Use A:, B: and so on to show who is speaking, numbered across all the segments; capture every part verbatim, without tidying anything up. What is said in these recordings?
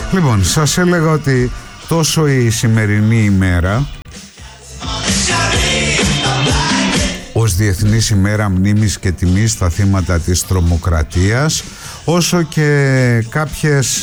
A: Λοιπόν, σας έλεγα ότι τόσο η σημερινή ημέρα ως Διεθνής ημέρα μνήμης και τιμής στα θύματα της τρομοκρατίας, όσο και κάποιες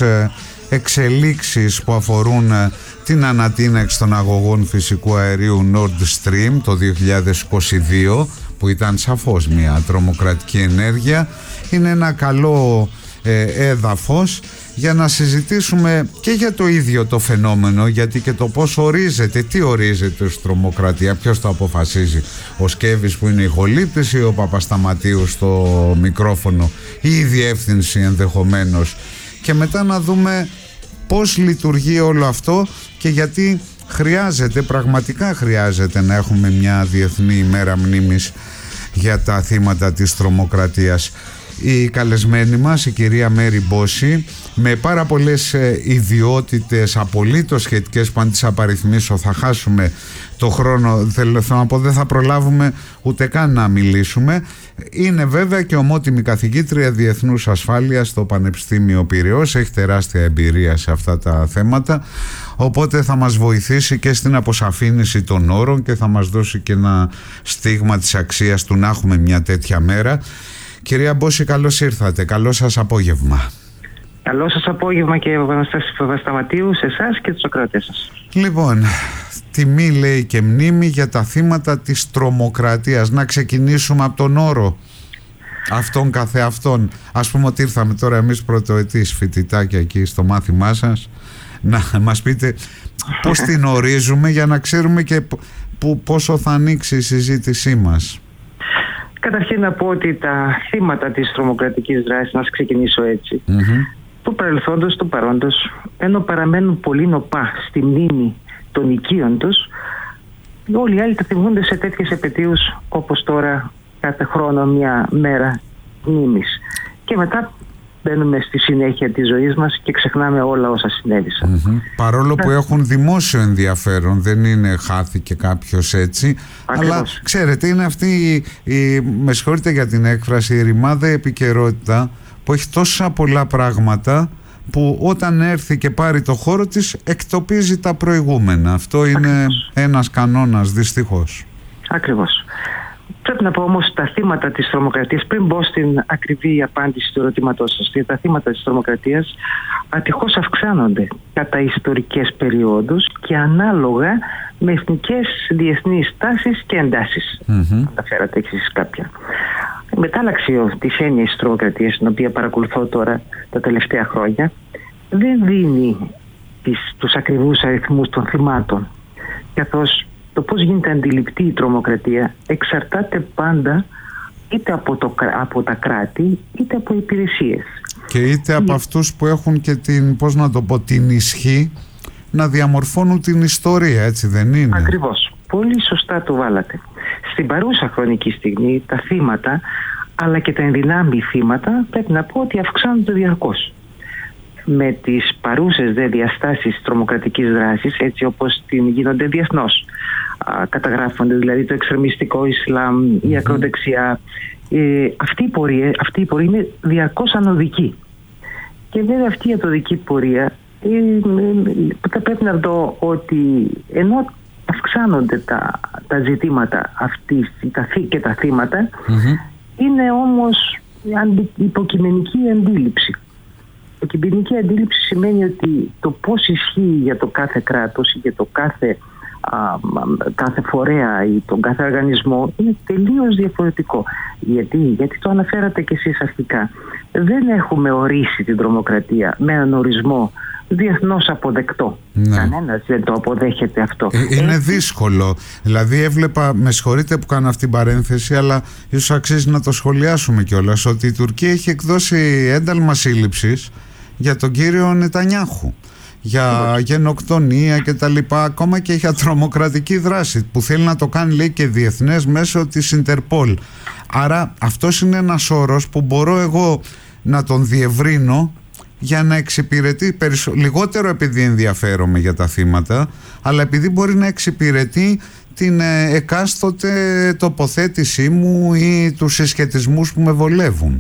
A: εξελίξεις που αφορούν την ανατείναξη των αγωγών φυσικού αερίου Nord Stream το δύο χιλιάδες είκοσι δύο, που ήταν σαφώς μια τρομοκρατική ενέργεια, είναι ένα καλό ε, έδαφος για να συζητήσουμε και για το ίδιο το φαινόμενο, γιατί και το πώς ορίζεται, τι ορίζεται ως τρομοκρατία, ποιος το αποφασίζει, ο Σκέβης που είναι η χολύπτης ή ο Παπασταματίου στο μικρόφωνο ή η διεύθυνση ενδεχομένως, και μετά να δούμε πώς λειτουργεί όλο αυτό και γιατί χρειάζεται, πραγματικά χρειάζεται να έχουμε μια διεθνή ημέρα μνήμης για τα θύματα της τρομοκρατίας. Η καλεσμένη μας, η κυρία Μέρη Μπόση, με πάρα πολλές ε, ιδιότητες απολύτως σχετικές που αν τις απαριθμίσω θα χάσουμε το χρόνο, θέλω να πω δεν θα προλάβουμε ούτε καν να μιλήσουμε. Είναι βέβαια και ομότιμη καθηγήτρια διεθνούς ασφάλειας στο Πανεπιστήμιο Πειραιώς, έχει τεράστια εμπειρία σε αυτά τα θέματα, οπότε θα μας βοηθήσει και στην αποσαφήνιση των όρων και θα μας δώσει και ένα στίγμα της αξίας του να έχουμε μια τέτοια μέρα. Κυρία Μπόση, καλώς ήρθατε. Καλό σας απόγευμα.
B: Καλό σας απόγευμα και ο Αναστάσης Παπασταματίου σε εσάς και τους ακροατές σας.
A: Λοιπόν, τιμή λέει και μνήμη για τα θύματα της τρομοκρατίας. Να ξεκινήσουμε από τον όρο αυτόν καθεαυτόν. Ας πούμε ότι ήρθαμε τώρα εμείς πρωτοετής φοιτητάκια εκεί στο μάθημά σας, να μας πείτε πώς την ορίζουμε για να ξέρουμε και που, πόσο θα ανοίξει η συζήτησή μας.
B: Καταρχήν να πω ότι τα θύματα της τρομοκρατικής δράσης, να ξεκινήσω έτσι, mm-hmm. του παρελθόντος, του παρόντος, ενώ παραμένουν πολύ νοπά στη μνήμη των οικείων τους, όλοι οι άλλοι τα θυμούνται σε τέτοιες επετείους όπως τώρα κάθε χρόνο μια μέρα μνήμης. Και μετά μπαίνουμε στη συνέχεια της ζωής μας και ξεχνάμε όλα όσα συνέβησαν. Mm-hmm.
A: Παρόλο που έχουν δημόσιο ενδιαφέρον, δεν είναι χάθηκε κάποιος έτσι. Ακριβώς. Αλλά ξέρετε, είναι αυτή η, η, με συγχωρείτε για την έκφραση, η ρημάδα επικαιρότητα που έχει τόσα πολλά πράγματα που όταν έρθει και πάρει το χώρο της εκτοπίζει τα προηγούμενα. Αυτό είναι Ακριβώς. ένας κανόνας, δυστυχώς.
B: Ακριβώς. Πρέπει να πω όμως τα θύματα της τρομοκρατίας, πριν μπω στην ακριβή απάντηση του ερωτήματός σας, γιατί τα θύματα της τρομοκρατίας ατυχώς αυξάνονται κατά ιστορικές περιόδους και ανάλογα με εθνικές διεθνείς τάσεις και εντάσεις. Mm-hmm. Αναφέρατε εσείς κάποια. Η μετάλλαξη της έννοιας της τρομοκρατίας, την οποία παρακολουθώ τώρα τα τελευταία χρόνια, δεν δίνει τις, τους ακριβούς αριθμούς των θυμάτων, καθώς το πώς γίνεται αντιληπτή η τρομοκρατία εξαρτάται πάντα είτε από, το, από τα κράτη είτε από υπηρεσίες.
A: Και είτε από η... αυτούς που έχουν και την, πώς να το πω, την ισχύ να διαμορφώνουν την ιστορία, έτσι δεν είναι?
B: Ακριβώς. Πολύ σωστά το βάλατε. Στην παρούσα χρονική στιγμή τα θύματα αλλά και τα ενδυνάμει θύματα πρέπει να πω ότι αυξάνονται διαρκώς. Με τις παρούσες δε διαστάσεις τρομοκρατικής δράσης, έτσι όπως την γίνονται διεθνώς, α, καταγράφονται δηλαδή το εξτρεμιστικό Ισλάμ, mm-hmm. η ακροδεξιά, ε, αυτή, η πορεία, αυτή η πορεία είναι διαρκώς ανωδική. Και βέβαια αυτή η ανωδική πορεία ε, ε, πρέπει να δω ότι ενώ αυξάνονται τα, τα ζητήματα αυτής τα, και τα θύματα, mm-hmm. είναι όμως υποκειμενική αντίληψη. Η υποκειμενική αντίληψη σημαίνει ότι το πώς ισχύει για το κάθε κράτος ή για το κάθε, α, κάθε φορέα ή τον κάθε οργανισμό είναι τελείως διαφορετικό. Γιατί, γιατί το αναφέρατε και εσείς αρχικά. Δεν έχουμε ορίσει την τρομοκρατία με έναν ορισμό διεθνώς αποδεκτό. Ναι. Κανένας δεν το αποδέχεται αυτό.
A: Ε, είναι Έτσι... δύσκολο. Δηλαδή έβλεπα, με συγχωρείτε που κάνω αυτή την παρένθεση, αλλά ίσως αξίζει να το σχολιάσουμε κιόλας, ότι η Τουρκία έχει εκδώσει ένταλμα σύλληψης για τον κύριο Νετανιάχου, για γενοκτονία και τα λοιπά, ακόμα και για τρομοκρατική δράση που θέλει να το κάνει, λέει, και διεθνές μέσω της Ιντερπόλ. Άρα αυτός είναι ένας όρος που μπορώ εγώ να τον διευρύνω για να εξυπηρετεί περισσο... λιγότερο επειδή ενδιαφέρομαι για τα θύματα, αλλά επειδή μπορεί να εξυπηρετεί την ε, εκάστοτε τοποθέτησή μου ή τους συσχετισμούς που με βολεύουν.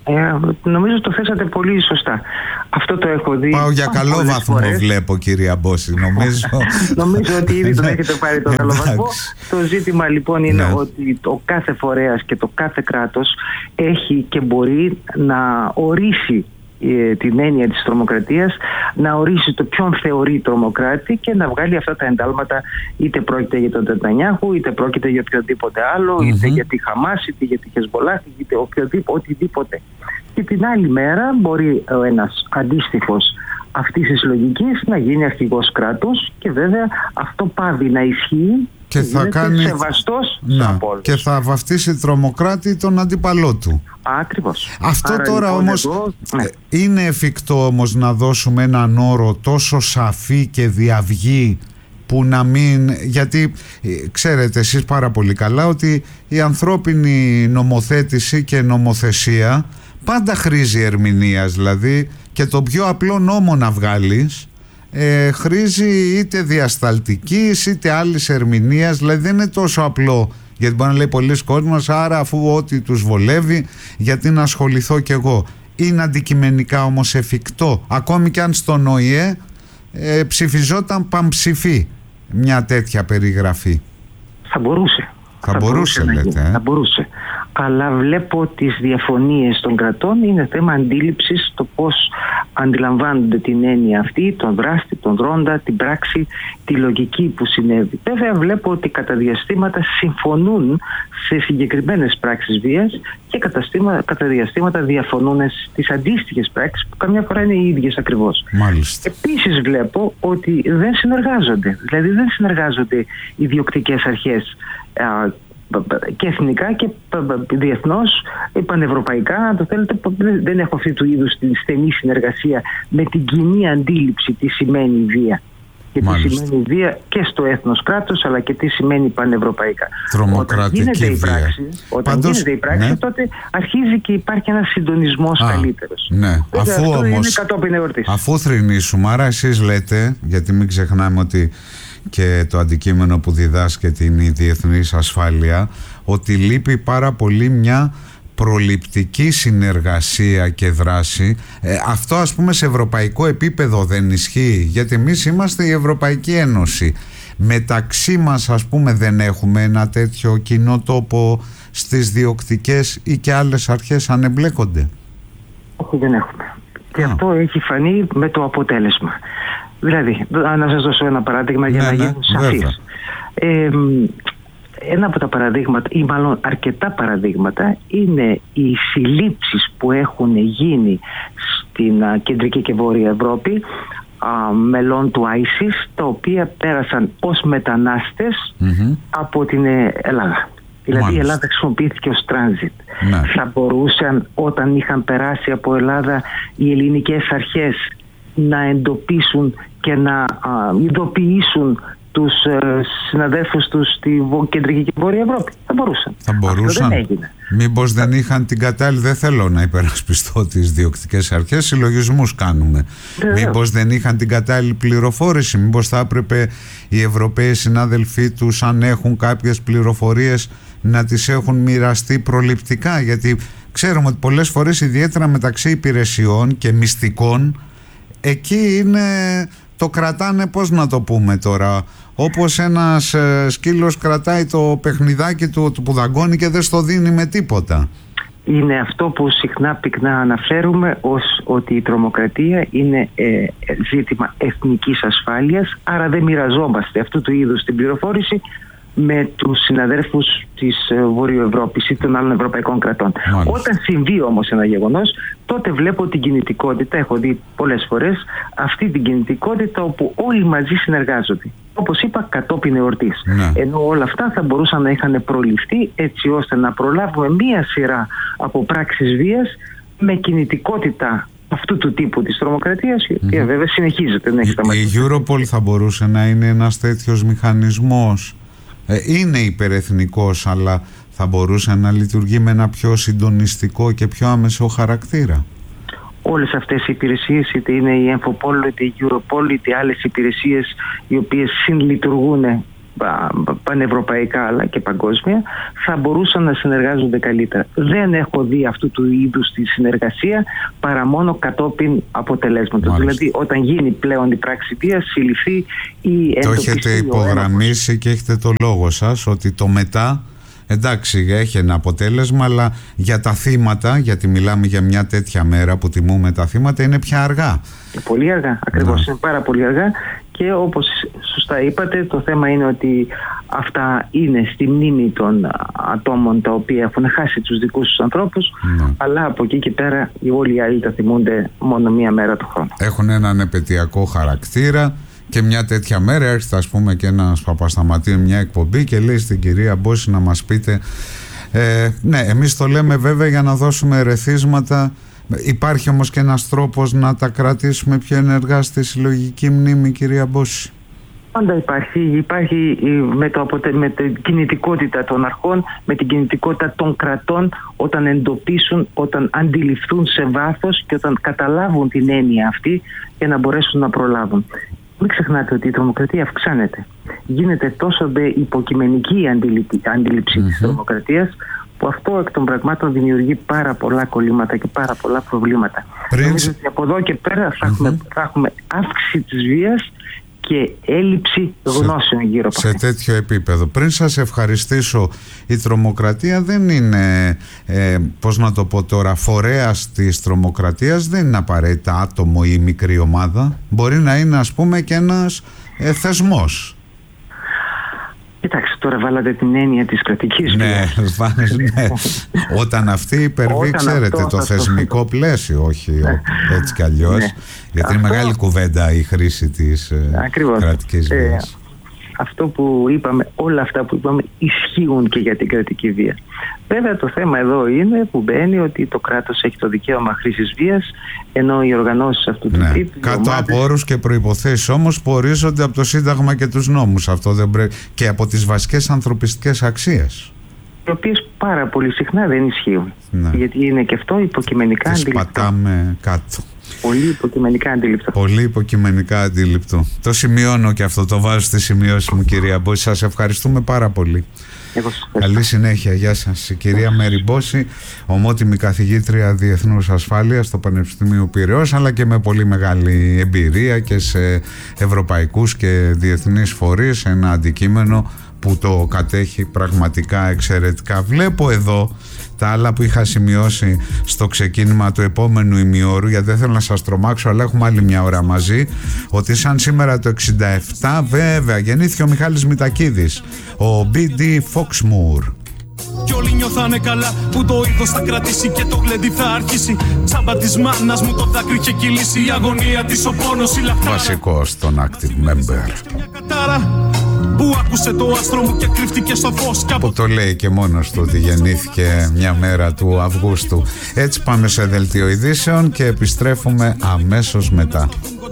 B: Ε, νομίζω το θέσατε πολύ σωστά. Αυτό το έχω δει.
A: Πάω για καλό βαθμό φορές. Βλέπω, κυρία Μπόση. Νομίζω...
B: νομίζω ότι ήδη τον έχετε πάρει το καλό βαθμό. Το ζήτημα λοιπόν είναι ναι. ότι το κάθε φορέας και το κάθε κράτος έχει και μπορεί να ορίσει την έννοια της τρομοκρατίας, να ορίσει το ποιον θεωρεί τρομοκράτη και να βγάλει αυτά τα εντάλματα, είτε πρόκειται για τον Νετανιάχου, είτε πρόκειται για οποιοδήποτε άλλο, mm-hmm. είτε για τη Χαμάς, είτε για τη Χεσμολάχ, είτε οποιοδήποτε, οτιδήποτε. Και την άλλη μέρα μπορεί ένας αντίστοιχος αυτής της λογικής να γίνει αρχηγός κράτους και βέβαια αυτό πάβει να ισχύει
A: και θα κάνει
B: σεβαστός
A: να, και θα βαφτίσει τρομοκράτη τον αντίπαλό του.
B: Ακριβώς.
A: Αυτό Άρα, τώρα λοιπόν, όμως εδώ, ναι. είναι εφικτό όμως να δώσουμε έναν όρο τόσο σαφή και διαυγή που να μην, γιατί ξέρετε εσείς πάρα πολύ καλά ότι η ανθρώπινη νομοθέτηση και νομοθεσία πάντα χρήζει ερμηνείας, δηλαδή και το πιο απλό νόμο να βγάλεις ε, χρήζει είτε διασταλτικής είτε άλλης ερμηνείας, δηλαδή δεν είναι τόσο απλό, γιατί μπορεί να λέει πολλοί κόσμος, άρα αφού ό,τι τους βολεύει γιατί να ασχοληθώ κι εγώ. Είναι αντικειμενικά όμως εφικτό, ακόμη κι αν στον Ο Η Ε ε, ψηφιζόταν παμψηφί μια τέτοια περιγραφή?
B: Θα μπορούσε.
A: Θα, θα μπορούσε, μπορούσε λέτε. Ε?
B: Θα μπορούσε. Αλλά βλέπω τις διαφωνίες των κρατών, είναι θέμα αντίληψης το πώς αντιλαμβάνονται την έννοια αυτή, τον δράστη, τον δρόντα, την πράξη, τη λογική που συνέβη. Βέβαια βλέπω ότι κατά διαστήματα συμφωνούν σε συγκεκριμένες πράξεις βίας και κατά διαστήματα διαφωνούν στις αντίστοιχες πράξεις που καμιά φορά είναι οι ίδιες ακριβώς.
A: Μάλιστα.
B: Επίσης βλέπω ότι δεν συνεργάζονται, δηλαδή δεν συνεργάζονται οι διοκτικές αρχές και εθνικά και διεθνώς, πανευρωπαϊκά, αν το θέλετε, δεν έχω αυτή του είδους την στενή συνεργασία με την κοινή αντίληψη τι σημαίνει βία. Και τι σημαίνει βία και στο έθνος κράτος, αλλά και τι σημαίνει πανευρωπαϊκά.
A: Τρομοκρατική
B: όταν γίνεται
A: βία.
B: Η πράξη, όταν Πάντως, γίνεται η πράξη, ναι. τότε αρχίζει και υπάρχει ένας συντονισμός Α, καλύτερος.
A: Ναι.
B: Βέβαια,
A: αφού
B: αυτό
A: όμως,
B: είναι κατόπιν εορτής.
A: Αφού θρηνήσουμε, άρα εσείς λέτε, γιατί μην ξεχνάμε ότι και το αντικείμενο που διδάσκεται είναι η διεθνής ασφάλεια, ότι λείπει πάρα πολύ μια προληπτική συνεργασία και δράση. ε, αυτό ας πούμε σε ευρωπαϊκό επίπεδο δεν ισχύει, γιατί εμείς είμαστε η Ευρωπαϊκή Ένωση. Μεταξύ μας ας πούμε δεν έχουμε ένα τέτοιο κοινό τόπο στις διοκτικές ή και άλλες αρχές αν εμπλέκονται?
B: Όχι, δεν έχουμε. Και Α. αυτό έχει φανεί με το αποτέλεσμα. Δηλαδή, να σας δώσω ένα παράδειγμα για ναι, να γίνουν ναι, σαφείς. Ε, ένα από τα παραδείγματα, ή μάλλον αρκετά παραδείγματα, είναι οι συλλήψεις που έχουν γίνει στην α, κεντρική και βόρεια Ευρώπη α, μελών του άισις, τα οποία πέρασαν ως μετανάστες mm-hmm. από την Ελλάδα. Δηλαδή Μάλιστα. η Ελλάδα χρησιμοποιήθηκε ως τράνζιτ. Ναι. Θα μπορούσαν όταν είχαν περάσει από Ελλάδα οι ελληνικές αρχές να εντοπίσουν και να α, ειδοποιήσουν τους ε, συναδέλφους τους στη κεντρική και βόρεια Ευρώπη? Θα μπορούσαν.
A: Θα μπορούσαν.
B: Αυτό δεν έγινε.
A: Μήπως δεν είχαν την κατάλληλη, δεν θέλω να υπερασπιστώ τις διοκτικές αρχές, συλλογισμούς κάνουμε. Βεβαίως. Μήπως δεν είχαν την κατάλληλη πληροφόρηση, μήπως θα έπρεπε οι Ευρωπαίοι συνάδελφοί τους, αν έχουν κάποιες πληροφορίες, να τις έχουν μοιραστεί προληπτικά, γιατί ξέρουμε ότι πολλές φορές ιδιαίτερα μεταξύ υπηρεσιών και μυστικών, εκεί είναι, το κρατάνε, πώς να το πούμε τώρα, όπως ένας ε, σκύλος κρατάει το παιχνιδάκι του, του που δαγκώνει και δεν στο δίνει με τίποτα.
B: Είναι αυτό που συχνά πυκνά αναφέρουμε ως ότι η τρομοκρατία είναι ε, ζήτημα εθνικής ασφάλειας, άρα δεν μοιραζόμαστε αυτού του είδους την πληροφόρηση με τους συναδέρφους της Βορειοευρώπης ή των άλλων ευρωπαϊκών κρατών. Μάλιστα. Όταν συμβεί όμως ένα γεγονός, τότε βλέπω την κινητικότητα, έχω δει πολλές φορές αυτή την κινητικότητα όπου όλοι μαζί συνεργάζονται. Όπως είπα, κατόπιν εορτής. Ναι. Ενώ όλα αυτά θα μπορούσαν να είχαν προληφθεί έτσι ώστε να προλάβουμε μία σειρά από πράξεις βίας με κινητικότητα αυτού του τύπου της τρομοκρατίας, η οποία mm-hmm. βέβαια συνεχίζεται να έχει σταματήσει.
A: Η Europol θα μπορούσε να είναι ένας τέτοιος μηχανισμός. Ε, είναι υπερεθνικός, αλλά θα μπορούσε να λειτουργεί με ένα πιο συντονιστικό και πιο άμεσο χαρακτήρα.
B: Όλες αυτές οι υπηρεσίες, είτε είναι η Infopol, είτε η Europol, είτε άλλες υπηρεσίες οι οποίες συλλειτουργούν πανευρωπαϊκά αλλά και παγκόσμια, θα μπορούσαν να συνεργάζονται καλύτερα. Δεν έχω δει αυτού του είδους τη συνεργασία παρά μόνο κατόπιν αποτελέσματος. Δηλαδή όταν γίνει πλέον η πράξη βίας, συλληφθεί ή εντοπιστεί.
A: Το έχετε υπογραμμίσει και έχετε το λόγο σας ότι το μετά, εντάξει, έχει ένα αποτέλεσμα, αλλά για τα θύματα, γιατί μιλάμε για μια τέτοια μέρα που τιμούμε τα θύματα, είναι πια αργά.
B: Πολύ αργά, ακριβώς, είναι πάρα πολύ αργά. Και όπως σωστά είπατε, το θέμα είναι ότι αυτά είναι στη μνήμη των ατόμων τα οποία έχουν χάσει τους δικούς τους ανθρώπους, ναι. Αλλά από εκεί και πέρα οι όλοι οι άλλοι τα θυμούνται μόνο μία μέρα του χρόνου.
A: Έχουν έναν επαιτειακό χαρακτήρα και μια τέτοια μέρα έρχεται, ας πούμε, και ένας Παπασταματίου μια εκπομπή και λέει στην κυρία Μπόση να μας πείτε, ε, ναι, εμείς το λέμε βέβαια για να δώσουμε ερεθίσματα. Υπάρχει όμως και ένας τρόπος να τα κρατήσουμε πιο ενεργά στη συλλογική μνήμη, κυρία Μπόση?
B: Πάντα υπάρχει, υπάρχει με, το αποτε... με την κινητικότητα των αρχών, με την κινητικότητα των κρατών, όταν εντοπίσουν, όταν αντιληφθούν σε βάθος και όταν καταλάβουν την έννοια αυτή για να μπορέσουν να προλάβουν. Μην ξεχνάτε ότι η τρομοκρατία αυξάνεται. Γίνεται τόσο δε υποκειμενική η αντίληψη mm-hmm. της τρομοκρατίας, που αυτό εκ των πραγμάτων δημιουργεί πάρα πολλά κολλήματα και πάρα πολλά προβλήματα.
A: Πριν...
B: Νομίζω ότι από εδώ και πέρα θα, mm-hmm. έχουμε, θα έχουμε αύξηση της βίας και έλλειψη γνώσεων
A: σε,
B: γύρω από
A: σε
B: αυτή.
A: τέτοιο επίπεδο. Πριν σας ευχαριστήσω, η τρομοκρατία δεν είναι, ε, πώς να το πω τώρα, φορέας της τρομοκρατίας, δεν είναι απαραίτητα άτομο ή μικρή ομάδα. Μπορεί να είναι, ας πούμε, και ένας ε, θεσμός.
B: Κοιτάξτε, τώρα βάλατε την έννοια της κρατικής
A: βίας. Ναι, ναι. Όταν αυτή υπερβεί, ξέρετε, το θεσμικό το... πλαίσιο, όχι ναι. έτσι κι αλλιώς, ναι. γιατί είναι αυτό... μεγάλη κουβέντα η χρήση της Ακριβώς. κρατικής βίας. Ε,
B: αυτό που είπαμε, όλα αυτά που είπαμε ισχύουν και για την κρατική βία. Βέβαια το θέμα εδώ είναι που μπαίνει ότι το κράτος έχει το δικαίωμα χρήσης βίας, ενώ οι οργανώσεις αυτού του
A: ναι.
B: τύπου...
A: Κάτω
B: ομάδες...
A: από όρους και προϋποθέσεις όμως που ορίζονται από το Σύνταγμα και τους νόμους. Αυτό δεν πρέ... και από τις βασικές ανθρωπιστικές αξίες.
B: Οι οποίες πάρα πολύ συχνά δεν ισχύουν.
A: Ναι.
B: Γιατί είναι και αυτό υποκειμενικά
A: τις
B: αντιληπτό.
A: πατάμε κάτω.
B: Πολύ υποκειμενικά αντίληπτο.
A: Πολύ υποκειμενικά αντίληπτο. Το σημειώνω και αυτό, το βάζω στις σημειώσεις μου, κυρία Μπόση. Σας ευχαριστούμε πάρα πολύ. Καλή συνέχεια, γεια σας. Η κυρία Μέρη Μπόση, ομότιμη καθηγήτρια Διεθνούς Ασφάλειας στο Πανεπιστήμιο Πειραιώς, αλλά και με πολύ μεγάλη εμπειρία και σε ευρωπαϊκούς και διεθνείς φορείς, ένα αντικείμενο που το κατέχει πραγματικά εξαιρετικά. Βλέπω εδώ τα άλλα που είχα σημειώσει στο ξεκίνημα του επόμενου ημιώρου, γιατί δεν θέλω να σας τρομάξω, αλλά έχουμε άλλη μια ώρα μαζί, ότι σαν σήμερα το εξήντα επτά βέβαια γεννήθηκε ο Μιχάλης Μητακίδης, ο μπι ντι Foxmoor.
C: Κι όλοι νιώθανε καλά που το είδος θα κρατήσει και το γλέντι θα αρχίσει. Τσάμπα της μάνας μου το δάκρυ είχε κυλήσει, η αγωνία της, ο πόνος, η λαχτάρα.
A: Βασικός στον active member.
C: Που άκουσε το άστρο μου και κρύφτηκε στο φως.
A: Που το λέει και μόνος του ότι γεννήθηκε μια μέρα του Αυγούστου. Έτσι πάμε σε δελτίο ειδήσεων και επιστρέφουμε αμέσως μετά.